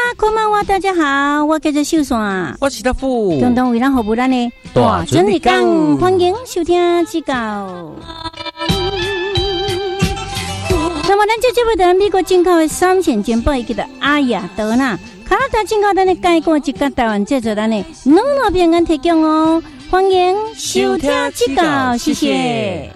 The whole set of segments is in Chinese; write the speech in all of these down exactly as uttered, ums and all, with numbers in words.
こんばんは，大家好，我叫做秀爽， 我是大富， 共同为咱服务咱的大准日讲，欢迎收听指教。那么，咱这节目在美国进口的三线节目，伊叫做阿雅德纳，加拿大进口咱的介绍一个台湾制作咱的两路平安提供哦，欢迎收听指教，谢谢。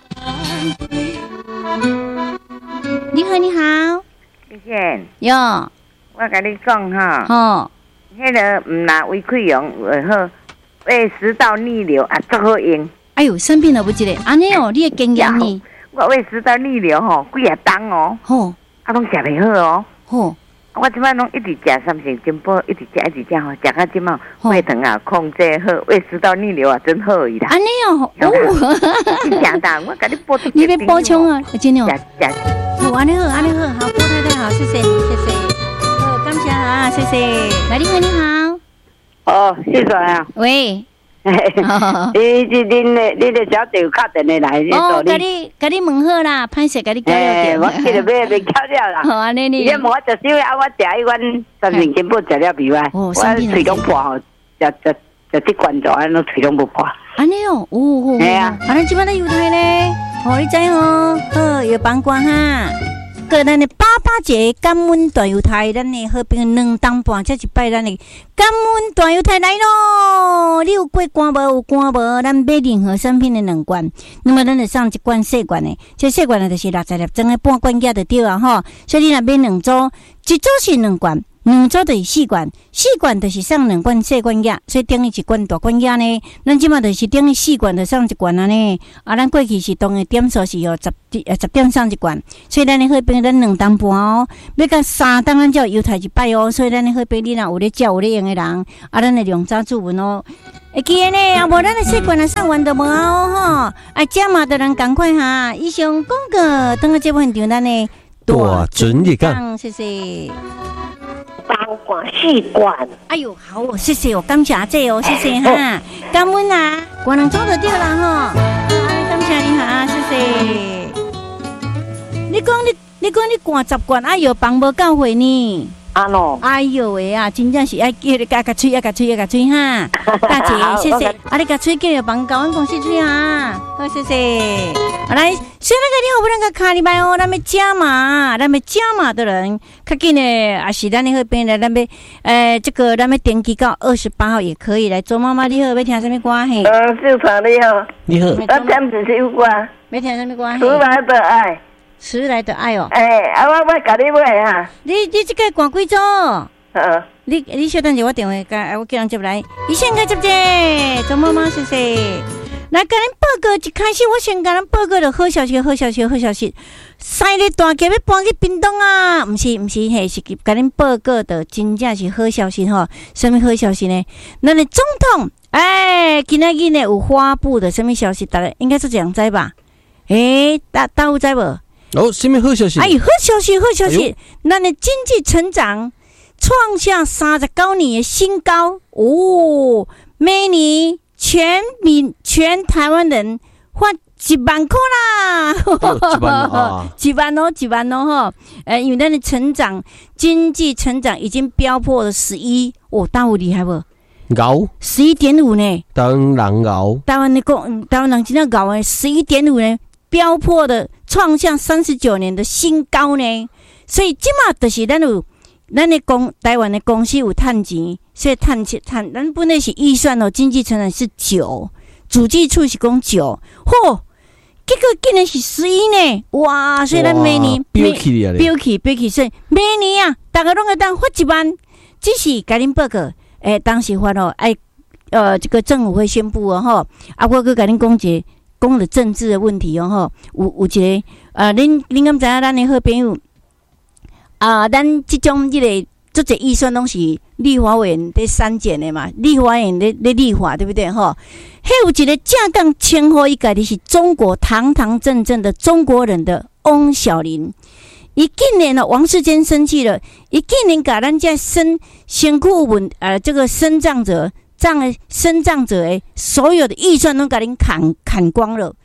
你好，你好， 谢谢。 哟。 我跟你讲哈， 哦， 迄个唔拿胃溃疡为好，胃食道逆流啊，最好用。 哎呦，生病了不记得，安尼哦，你的经验呢？ 我胃食道逆流吼，几啊冬哦， 吼， 啊拢食袂好哦， 吼， 我即摆拢一直食三成金宝，一直食一直食吼，食到即摆胃疼啊控制好，胃食道逆流啊真好伊啦。 安尼哦，哦， 你讲的，我跟你补充。 你别补充啊，真的哦。 食食。 好，安尼好，安尼好，好，郭太太好，谢谢你，谢谢。感谢啊，谢谢。来，你好，你好。 哦，谢谢啊。 喂。 你这恁的恁的小弟打电话来，你哦，甲你甲你问好啦，歹势甲你交了电。 我记得要要交了啦。 好啊，你你。 你问我食少啊，我食一碗三成金宝食了袂歹。 哦， 我喙拢破吼，食食食这罐头，安拢喙拢不破。 安尼哦，哦哦。 系啊。 啊，咱即摆在犹太咧，哦，你知哦，好有帮关哈。个咱的八八节感恩大犹太，咱的好朋友两当半，这一摆咱的感恩大犹太来咯！你有过关无？有关无？咱买任何产品的两罐，那么咱就送一罐细罐的，这细罐的就是六十粒装的半罐价就对啊吼。所以你若买两组，一组是两罐。两组就是四罐，四罐就是送两罐细罐药，所以等于一罐大罐药呢。咱即马就是等于四罐就送一罐啊呢。啊，咱过去是当的点数是哦十呃十点送一罐，所以咱的好朋友咱两当半哦，要到三当咱才有犹太一摆哦。所以咱的好朋友你若有咧照有咧用的人，啊，咱的量早注文哦。会记呢，啊无咱的细罐啊送完就无啊吼。啊，加码的人赶快哈！以上广告，等下节目现场咱的大准日讲， 谢谢。 三罐四罐， 哎呦，好哦，谢谢哦，感谢这哦，谢谢哈，感恩啊，我能做得到啦哈，感谢你哈，谢谢。你讲你，你讲你灌十罐，哎呦，帮无到位呢。 安咯， 哎呦喂啊，真正是爱叫你夹夹吹，啊夹吹，啊夹吹哈，大姐，谢谢，啊你夹吹叫你帮高阮公司吹哈，好谢谢。好来，虽然个你好不能个卡里拜哦，咱们加码，咱们加码的人，较紧的啊是咱的那边的，咱们呃这个咱们点击到二十八号也可以来做妈妈你好，要听什么歌嘿？ 呃，秀才你好， 你好， 我点子是有歌， 要听什么歌？ 迟来的爱。 迟来的爱哦， 哎，啊，我我甲你买哈。 你你这个冠几组？ 嗯。 你你稍等一下，我电话甲我叫人接来。你先开接接，周妈妈谢谢。来，甲恁报告一开始，我先甲恁报告了好消息，好消息，好消息。西日大桥要搬去屏东啊？毋是毋是，嘿，是甲恁报告的，真正是好消息吼。什么好消息呢？咱的总统哎，今仔日呢有发布的什么消息？大家应该是这样知吧？诶、欸，大大有知无？ 哦，什么好消息？ 哎，好消息，好消息！咱的经济成长创下三十九年的新高哦，每年全民全台湾人发一万块啦！ 一万啊， 一万哦，一万哦哈！呃，因为咱的成长经济成长已经飙破了十一，哦，大有厉害不？ 高十一点五呢？ 台湾人高， 台湾的公，台湾人真的高诶，十一点五呢？飙破的创下三十九年的新高呢，所以即马就是咱有咱的公台湾的公司有趁钱，所以趁钱趁咱本来是预算哦，经济成长是九，主计处是讲九，嚯，结果竟然是十一呢，哇！所以咱每年飙起啊， 飙起飙起，所以每年啊，大家拢会当发一万，只是甲恁报告，诶、欸，当时发哦，哎，呃，这个政府会宣布哦，吼，啊，我去甲恁讲一个。讲的政治的问题哦，吼，有有一个呃，恁恁敢知影咱的好朋友啊，咱即种即、这个做这预算拢是立法委员在删减的嘛，立法委员在在立法，对不对？吼，还有一个正港称呼伊家己是中国堂堂正正的中国人的翁小玲，伊今年呢，王世坚生气了，伊今年甲咱这身身库文呃这个身障者。这样的身障者诶，所有的预算都给您砍砍光了，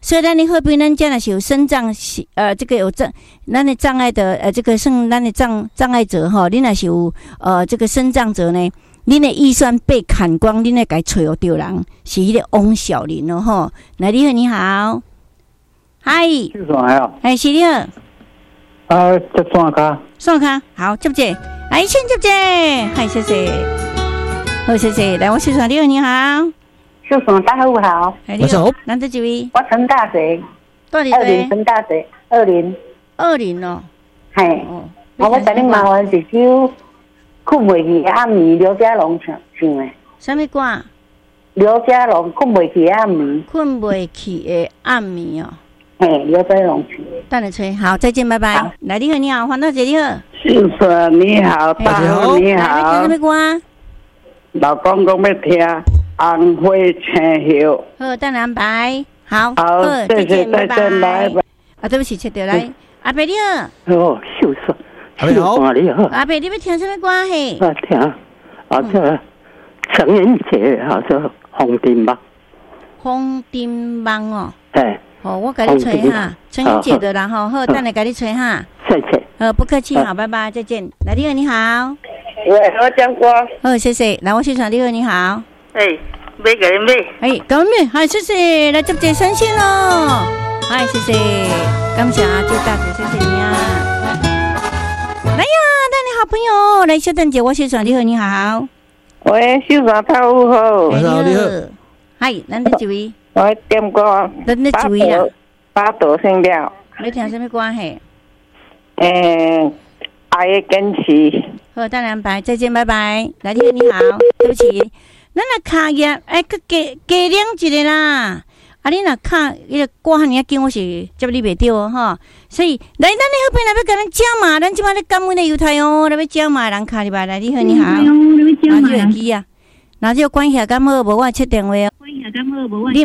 所以咱的好朋友，咱家若是有身障，呃，这个有障，咱的障碍的，呃，这个算咱的障障碍者吼，你若是有呃这个身障者呢，恁的预算被砍光，恁会该找有对人，是迄个翁小玲哦吼。来，你好，你好，嗨， 是啥呀？ 哎，是你好， 啊，接线卡， 线卡，好，接不接？来，先接不接？嗨，谢谢，好，谢谢。来，我是说你好，你好。 秀爽，大家好， 哎，你好，难得几位？ 我陈大水， 到底二零陈大水，二零二零哦， 嘿， 哦， 我我甲你麻烦一首困袂去暗暝，刘家龙唱唱的。 什么歌？ 刘家龙困袂去暗暝， 困袂去的暗暝哦。 嘿，刘家龙唱。 等你吹，好，再见，拜拜。来，你好，你好，黄大姐，你好。 秀爽你好，大好你来，要听什么歌？ 老公讲要听。红花青叶， 好，等安排，好， 好，谢谢，再见，拜拜。 啊，对不起，切掉来，阿伯你好。 哦，秀爽，秀爽你好。 阿伯，你要听什么歌嘿？ 我听，啊这情人节好像红丁吧。 红丁梦哦。 哎。 哦，我给你吹哈，情人节的啦哈，好，等下给你吹哈。 谢谢。 呃，不客气，好，拜拜，再见。来，你好，你好。 喂，我讲歌。 好，谢谢。来，我欣赏你好，你好。 哎，买给你买。 哎，感恩，好，谢谢，来接接三线喽。哎，谢谢，感谢啊，谢大姐，谢谢你啊。来呀，那你好朋友，来小等姐，我欣赏你好，你好。 喂，秀爽太午好。 你好，你好。嗨，咱的几位？ 我点歌。 咱的几位啊？ 八朵声调。 你听什么歌嘿？ 诶，爱的坚持。 好，当然拜，再见，拜拜。来，你好，你好，对不起。咱若卡业，哎，佮加加量一个啦。啊，你若卡迄个歌汉尔紧，我是接你袂着吼。所以来，咱的好朋友来要甲咱加码，咱即摆咧感恩的犹太哦，来要加码人卡入来，来，你好，你好。啊，这个机啊，那就关下感好，无我切电话。关下感好，无我。